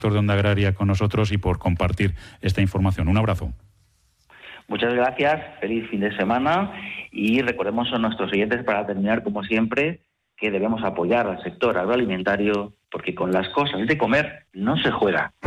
de Onda Agraria con nosotros y por compartir esta información. Un abrazo. Muchas gracias, feliz fin de semana y recordemos a nuestros oyentes para terminar, como siempre, que debemos apoyar al sector agroalimentario porque con las cosas de comer no se juega.